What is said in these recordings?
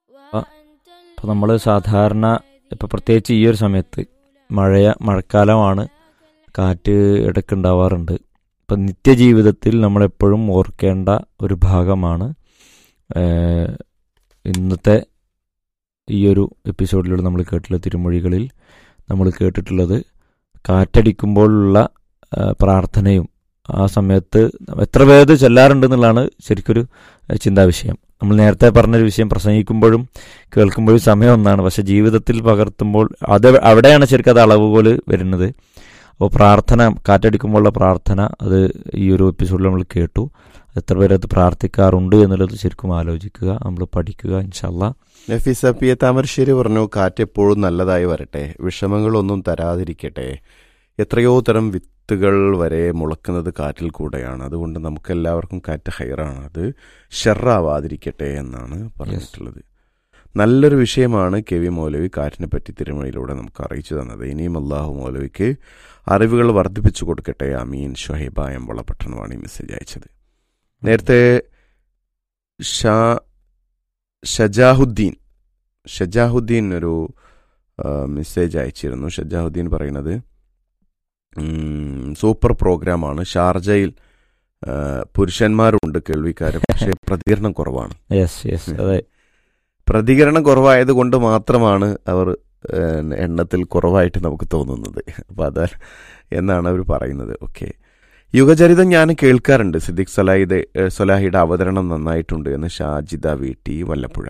അപ്പോൾ നമ്മൾ സാധാരണ ഇപ്പോൾ പ്രത്യേകിച്ച് ഈ ഒരു സമയത്ത് മഴക്കാലമാണ്, കാറ്റ് ഇടയ്ക്കുണ്ടാവാറുണ്ട്. ഇപ്പം നിത്യജീവിതത്തിൽ നമ്മളെപ്പോഴും ഓർക്കേണ്ട ഒരു ഭാഗമാണ് ഇന്നത്തെ ഈ ഒരു എപ്പിസോഡിലൂടെ നമ്മൾ കേട്ടിട്ടുള്ള തിരുമൊഴികളിൽ നമ്മൾ കേട്ടിട്ടുള്ളത് കാറ്റടിക്കുമ്പോഴുള്ള പ്രാർത്ഥനയും ആ സമയത്ത് എത്ര പേര് ചൊല്ലാറുണ്ടെന്നുള്ളതാണ് ശരിക്കൊരു ചിന്താവിഷയം. നമ്മൾ നേരത്തെ പറഞ്ഞൊരു വിഷയം പ്രസംഗിക്കുമ്പോഴും കേൾക്കുമ്പോഴും സമയം ഒന്നാണ്, പക്ഷെ ജീവിതത്തിൽ പകർത്തുമ്പോൾ അവിടെയാണ് ശരിക്കും അത് അളവുകോൽ വരുന്നത്. അപ്പോൾ പ്രാർത്ഥന, കാറ്റടിക്കുമ്പോഴുള്ള പ്രാർത്ഥന, അത് ഈ ഒരു എപ്പിസോഡിൽ നമ്മൾ കേട്ടു. എത്ര പേരത് പ്രാർത്ഥിക്കാറുണ്ട് എന്നുള്ളത് ശരിക്കും ആലോചിക്കുക, നമ്മൾ പഠിക്കുക ഇൻഷാ അല്ലാഹ്. നഫീസ പി എ താമരശ്ശേരി പറഞ്ഞു, കാറ്റ് എപ്പോഴും നല്ലതായി വരട്ടെ, വിഷമങ്ങളൊന്നും തരാതിരിക്കട്ടെ. എത്രയോ തരം വിത്തുകൾ വരെ മുളക്കുന്നത് കാറ്റിൽ കൂടെയാണ്. അതുകൊണ്ട് നമുക്കെല്ലാവർക്കും കാറ്റ് ഹൈറാണ്, അത് ഷെറാവാതിരിക്കട്ടെ എന്നാണ് പറഞ്ഞിട്ടുള്ളത്. നല്ലൊരു വിഷയമാണ് കെ വി മൗലവി കാറ്റിനെ പറ്റി തിരുമൊഴിയിലൂടെ നമുക്ക് അറിയിച്ചു തന്നത്. ഇനിയും അള്ളാഹു മൗലവിക്ക് അറിവുകൾ വർദ്ധിപ്പിച്ചു കൊടുക്കട്ടെ. അമീൻ. ഷുഹൈബ എംവളപട്ടണമാണ് ഈ മെസ്സേജ് അയച്ചത്. നേരത്തെ ഷജാഹുദ്ദീൻ ഒരു മെസ്സേജ് അയച്ചിരുന്നു. ഷജാഹുദ്ദീൻ പറയുന്നത് സൂപ്പർ പ്രോഗ്രാമാണ്. ഷാർജയിൽ പുരുഷന്മാരുണ്ട് കേൾവിക്കാര്, പക്ഷേ പ്രതികരണം കുറവാണ്. പ്രതികരണം കുറവായത് കൊണ്ട് മാത്രമാണ് അവർ എണ്ണത്തിൽ കുറവായിട്ട് നമുക്ക് തോന്നുന്നത്. അപ്പം അതാ എന്നാണ് അവർ പറയുന്നത്. ഓക്കെ, യുഗചരിതം ഞാൻ കേൾക്കാറുണ്ട്. സിദ്ദിഖ് സലാഹിയുടെ അവതരണം നന്നായിട്ടുണ്ട് എന്ന് ഷാജിദ വീട്ടി വല്ലപ്പുഴ.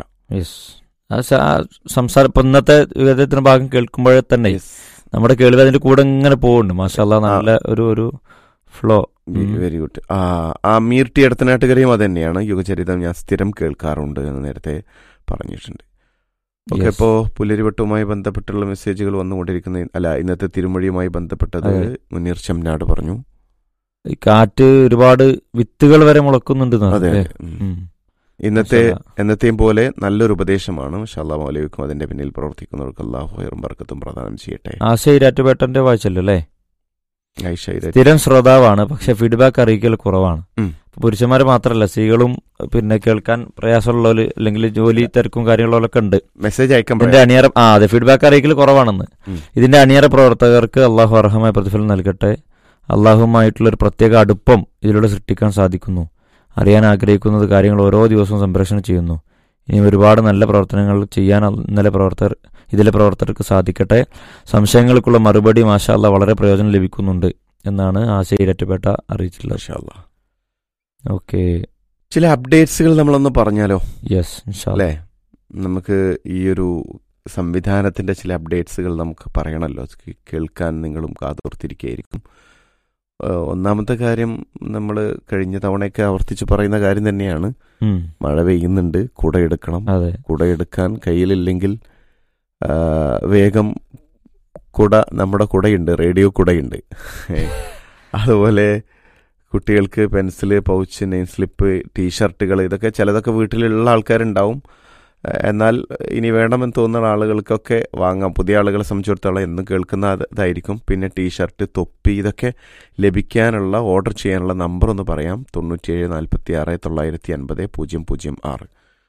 സംസാരം ഇന്നത്തെ യുഗചരിത്ര ഭാഗം കേൾക്കുമ്പോഴേ തന്നെ നമ്മുടെ കേൾവി അതിന്റെ കൂടെ ഇങ്ങനെ പോകുന്നുണ്ട്. മാഷാ അല്ലാഹ്, നല്ല ഒരു flow. Very good. Mir T അടുത്തനാട്ടുകരയും അത് തന്നെയാണ്. യുഗചരിതം ഞാൻ സ്ഥിരം കേൾക്കാറുണ്ട് എന്ന് നേരത്തെ പറഞ്ഞിട്ടുണ്ട്. ഓക്കെ, ഇപ്പോൾ പുലരിവട്ടവുമായി ബന്ധപ്പെട്ടുള്ള മെസ്സേജുകൾ വന്നുകൊണ്ടിരിക്കുന്ന ഇന്നത്തെ തിരുമൊഴിയുമായി ബന്ധപ്പെട്ടത് മുനീർ ചെമ്നാട് പറഞ്ഞു. കാറ്റ് ഒരുപാട് വിത്തുകൾ വരെ മുളക്കുന്നുണ്ട്. അതെ, എന്നത്തെയും പോലെ നല്ലൊരു ഉപദേശമാണ്. ഇൻഷാല്ലാഹ് മൗലവിക്കും അതിന്റെ പിന്നിൽ പ്രവർത്തിക്കുന്നവർക്ക് അല്ലാഹു ഖൈറും ബർക്കത്തും പ്രദാനം ചെയ്യട്ടെ. ആശയിരാറ്റുപേട്ടന്റെ വായിച്ചല്ലേ, ഐഷ സ്ഥിരം ശ്രോതാവാണ്, പക്ഷെ ഫീഡ്ബാക്ക് അറിയിക്കൽ കുറവാണ്. പുരുഷന്മാര് മാത്രമല്ല, സ്ത്രീകളും പിന്നെ കേൾക്കാൻ പ്രയാസമുള്ളവര് അല്ലെങ്കിൽ ജോലി തിരക്കും കാര്യങ്ങളൊക്കെ ഉണ്ട്. മെസ്സേജ് അയക്കാൻ അതെ, ഫീഡ്ബാക്ക് അറിയിക്കൽ കുറവാണെന്ന്. ഇതിന്റെ അണിയറ പ്രവർത്തകർക്ക് അള്ളാഹു അർഹമായ പ്രതിഫലം നൽകട്ടെ. അള്ളാഹുമായിട്ടുള്ളൊരു പ്രത്യേക അടുപ്പം ഇതിലൂടെ സൃഷ്ടിക്കാൻ സാധിക്കുന്നു. അറിയാൻ ആഗ്രഹിക്കുന്നത് കാര്യങ്ങൾ ഓരോ ദിവസവും സംപ്രേഷണം ചെയ്യുന്നു. ഇനി ഒരുപാട് നല്ല പ്രവർത്തനങ്ങൾ ചെയ്യാൻ ഇതിലെ പ്രവർത്തകർക്ക് സാധിക്കട്ടെ. സംശയങ്ങൾക്കുള്ള മറുപടി മാഷാ അല്ലാഹ് വളരെ പ്രയോജനം ലഭിക്കുന്നുണ്ട് എന്നാണ് ആശയിരറ്റുപേട്ട അറിയിച്ചിട്ടുള്ളത്. ഓക്കെ, ചില അപ്ഡേറ്റ്സുകൾ നമ്മളൊന്ന് പറഞ്ഞാലോ? യെസ്, അല്ലേ, നമുക്ക് ഈ ഒരു സംവിധാനത്തിന്റെ ചില അപ്ഡേറ്റ്സുകൾ നമുക്ക് പറയണമല്ലോ. കേൾക്കാൻ നിങ്ങളും കാതോർത്തിരിക്കുകയായിരിക്കും. ഒന്നാമത്തെ കാര്യം, നമ്മൾ കഴിഞ്ഞ തവണയൊക്കെ ആവർത്തിച്ച് പറയുന്ന കാര്യം തന്നെയാണ്. മഴ പെയ്യുന്നുണ്ട്, കുട എടുക്കണം. കുട എടുക്കാൻ കയ്യിലില്ലെങ്കിൽ വേഗം നമ്മുടെ കുടയുണ്ട്, റേഡിയോ കുടയുണ്ട്. അതുപോലെ കുട്ടികൾക്ക് പെൻസില്, പൗച്ച്, നെയിം സ്ലിപ്പ്, ടീഷർട്ടുകൾ, ഇതൊക്കെ ചിലതൊക്കെ വീട്ടിലുള്ള ആൾക്കാരുണ്ടാവും. എന്നാൽ ഇനി വേണമെന്ന് തോന്നുന്ന ആളുകൾക്കൊക്കെ വാങ്ങാം. പുതിയ ആളുകളെ സംബന്ധിച്ചിടത്തോളം എന്നും കേൾക്കുന്ന ഇതായിരിക്കും. പിന്നെ ടീഷർട്ട്, തൊപ്പി, ഇതൊക്കെ ലഭിക്കാനുള്ള ഓർഡർ ചെയ്യാനുള്ള നമ്പർ ഒന്ന് പറയാം. 9746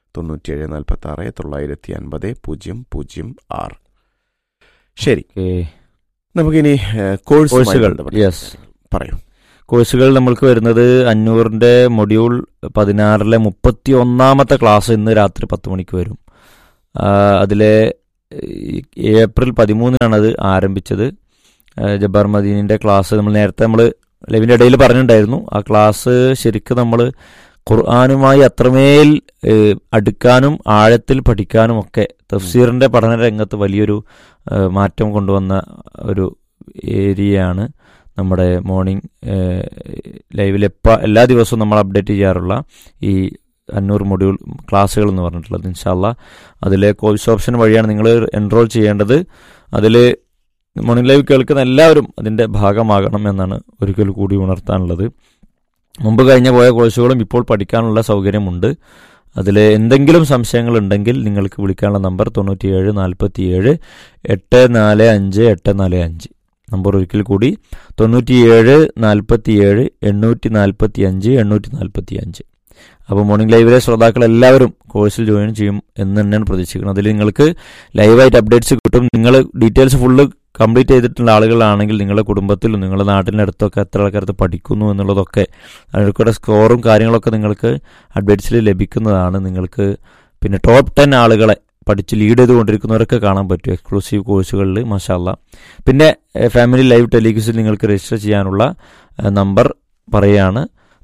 9746 ശരി, നമുക്കിനി കോഴ്സുകൾ പറയൂ. കോഴ്സുകൾ നമ്മൾക്ക് വരുന്നത് 500-ന്റെ മൊഡ്യൂൾ 16-ലെ 31-ാമത്തെ ക്ലാസ് ഇന്ന് രാത്രി 10 മണിക്ക് വരും. അതിലെ ഏപ്രിൽ 13-നാണ് അത് ആരംഭിച്ചത്. ജബ്ബാർ മദീനിൻ്റെ ക്ലാസ് നമ്മൾ ലൈവിൻ്റെ ഇടയിൽ പറഞ്ഞിട്ടുണ്ടായിരുന്നു. ആ ക്ലാസ് ശരിക്കും നമ്മൾ ഖുർആനുമായി അത്രമേൽ അടുക്കാനും ആഴത്തിൽ പഠിക്കാനും ഒക്കെ തഫ്സീറിൻ്റെ പഠന രംഗത്ത് വലിയൊരു മാറ്റം കൊണ്ടുവന്ന ഒരു ഏരിയയാണ് നമ്മുടെ മോർണിംഗ് ലൈവിൽ എല്ലാ ദിവസവും നമ്മൾ അപ്ഡേറ്റ് ചെയ്യാറുള്ള ഈ 500 മൊഡ്യൂൾ ക്ലാസ്സുകൾ എന്ന് പറഞ്ഞിട്ടുള്ളത്. ഇൻഷാ അല്ലാഹ് അതിലെ കോഴ്സ് ഓപ്ഷൻ വഴിയാണ് നിങ്ങൾ എൻറോൾ ചെയ്യേണ്ടത്. അതിൽ മോർണിംഗ് ലൈവ് കേൾക്കുന്ന എല്ലാവരും അതിൻ്റെ ഭാഗമാകണം എന്നാണ് ഒരിക്കൽ കൂടി ഉണർത്താനുള്ളത്. മുമ്പ് കഴിഞ്ഞ പോയ കോഴ്സുകളും ഇപ്പോൾ പഠിക്കാനുള്ള സൗകര്യമുണ്ട്. അതിൽ എന്തെങ്കിലും സംശയങ്ങളുണ്ടെങ്കിൽ നിങ്ങൾക്ക് വിളിക്കാനുള്ള നമ്പർ 9747 845 845. നമ്പർ ഒരിക്കൽ കൂടി 9747 845 845. അപ്പോൾ മോർണിംഗ് ലൈവിലെ ശ്രോതാക്കൾ എല്ലാവരും കോഴ്സിൽ ജോയിൻ ചെയ്യും എന്ന് തന്നെയാണ് പ്രതീക്ഷിക്കുന്നത്. അതിൽ നിങ്ങൾക്ക് ലൈവായിട്ട് അപ്ഡേറ്റ്സ് കിട്ടും. നിങ്ങൾ ഡീറ്റെയിൽസ് ഫുള്ള് കംപ്ലീറ്റ് ചെയ്തിട്ടുള്ള ആളുകളാണെങ്കിൽ നിങ്ങളുടെ കുടുംബത്തിലും നിങ്ങളുടെ നാട്ടിൻ്റെ അടുത്തൊക്കെ എത്ര ആൾക്കാരത്ത് പഠിക്കുന്നു എന്നുള്ളതൊക്കെ അതിൽക്കൂടെ സ്കോറും കാര്യങ്ങളൊക്കെ നിങ്ങൾക്ക് അപ്ഡേറ്റ്സിൽ ലഭിക്കുന്നതാണ്. നിങ്ങൾക്ക് പിന്നെ ടോപ്പ് 10 ആളുകളെ പഠിച്ച് ലീഡ് ചെയ്തുകൊണ്ടിരിക്കുന്നവരൊക്കെ കാണാൻ പറ്റും എക്സ്ക്ലൂസീവ് കോഴ്സുകളിൽ. മാഷാ അല്ലാ. പിന്നെ ഫാമിലി ലൈവ് ടെലിക്യൂസിൽ നിങ്ങൾക്ക് രജിസ്റ്റർ ചെയ്യാനുള്ള നമ്പർ പറയുകയാണ്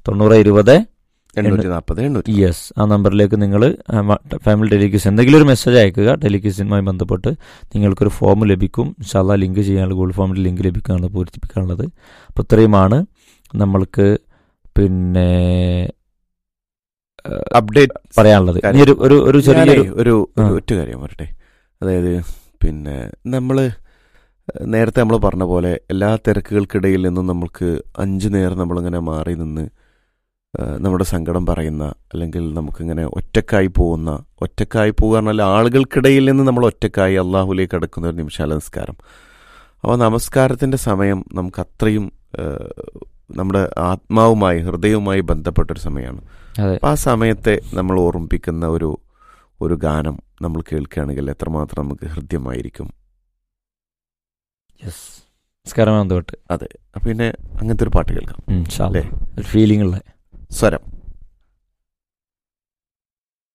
9020. യെസ്, ആ നമ്പറിലേക്ക് നിങ്ങൾ ഫാമിലി ടെലിക്യൂസ് എന്തെങ്കിലും ഒരു മെസ്സേജ് അയക്കുക. ടെലിക്യൂസിനുമായി ബന്ധപ്പെട്ട് നിങ്ങൾക്കൊരു ഫോം ലഭിക്കും. ഇൻഷാ അല്ലാ ലിങ്ക് ചെയ്യാനുള്ള ഗൂഗിൾ ഫോമിൽ ലിങ്ക് ലഭിക്കാനുള്ളത് പൂരിപ്പിക്കാനുള്ളത്. അപ്പോൾ ഇത്രയുമാണ് നമ്മൾക്ക് പിന്നെ അപ്ഡേറ്റ് പറയാനുള്ളത്. ഇനി ഒരു ചെറിയൊരു ഒറ്റ കാര്യം പറയട്ടെ. അതായത് പിന്നെ നേരത്തെ നമ്മൾ പറഞ്ഞ പോലെ എല്ലാ തിരക്കുകൾക്കിടയിൽ നിന്നും നമുക്ക് 5 നേരം നമ്മളിങ്ങനെ മാറി നിന്ന് നമ്മുടെ സങ്കടം പറയുന്ന, അല്ലെങ്കിൽ നമുക്കിങ്ങനെ ഒറ്റക്കായി പോകുക പറഞ്ഞാൽ ആളുകൾക്കിടയിൽ നിന്ന് നമ്മൾ ഒറ്റക്കായി അള്ളാഹുലേക്ക് അടുക്കുന്ന ഒരു നിമിഷാല നമസ്കാരം. അപ്പോൾ നമസ്കാരത്തിൻ്റെ സമയം നമുക്ക് അത്രയും നമ്മുടെ ആത്മാവുമായി ഹൃദയവുമായി ബന്ധപ്പെട്ടൊരു സമയമാണ്. അപ്പം ആ സമയത്തെ നമ്മൾ ഓർമ്മിപ്പിക്കുന്ന ഒരു ഗാനം നമ്മൾ കേൾക്കുകയാണെങ്കിൽ എത്രമാത്രം നമുക്ക് ഹൃദ്യമായിരിക്കും. നമസ്കാരം. അതെ, പിന്നെ അങ്ങനത്തെ ഒരു പാട്ട് കേൾക്കാം. ഫീലിംഗ് ഉള്ള സ്വരം.